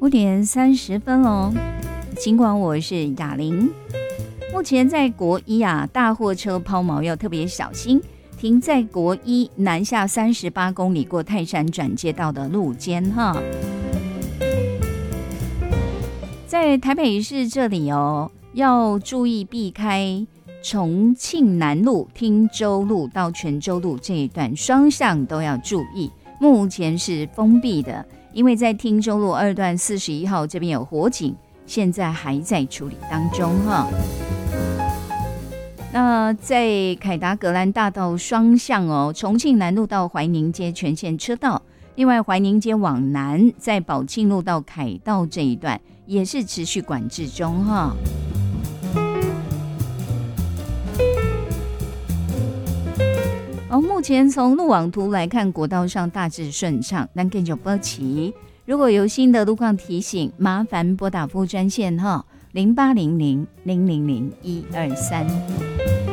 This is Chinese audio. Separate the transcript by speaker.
Speaker 1: 5:30哦。尽管我是雅玲，目前在国一啊，大货车抛锚要特别小心，停在国一南下38公里过泰山转接道的路肩哈。在台北市这里哦，要注意避开重庆南路、汀州路到泉州路这一段，双向都要注意。目前是封闭的，因为在汀州路2段41号这边有火警，现在还在处理当中哈。那在凯达格兰大道双向哦，重庆南路到怀宁街全线车道，另外怀宁街往南在宝庆路到凯道这一段也是持续管制中哈。目前从路网图来看，国道上大致顺畅，但更有波起。如果有新的路况提醒，麻烦拨打服务专线哈，0800000123。